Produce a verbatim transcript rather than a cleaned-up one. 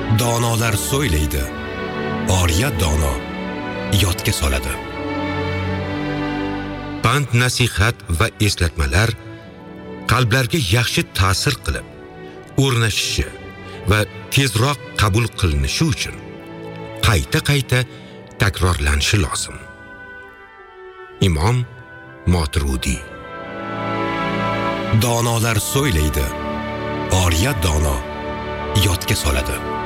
Donolar so'ylaydi, oriya dono yodga soladi. Pand nasihat va eslatmalar qalblarga yaxshi ta'sir qilib, o'rnashishi va tezroq qabul qilinishi uchun qayta-qayta takrorlanishi lozim. Imom Moturudi. Donolar so'ylaydi, oriya dono yodga soladi.